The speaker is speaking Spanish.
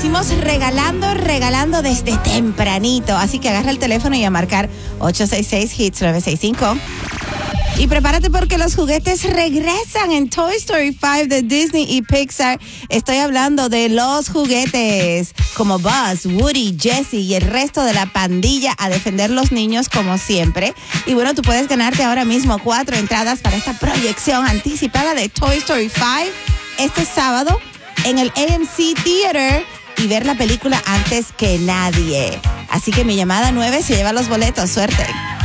amanecimos regalando desde tempranito. Así que agarra el teléfono y a marcar 866-HITS-965. Y prepárate porque los juguetes regresan en Toy Story 5 de Disney y Pixar. Estoy hablando de los juguetes como Buzz, Woody, Jessie y el resto de la pandilla a defender los niños como siempre. Y bueno, tú puedes ganarte ahora mismo 4 entradas para esta proyección anticipada de Toy Story 5 este sábado en el AMC Theater y ver la película antes que nadie. Así que mi llamada 9 se lleva los boletos. Suerte.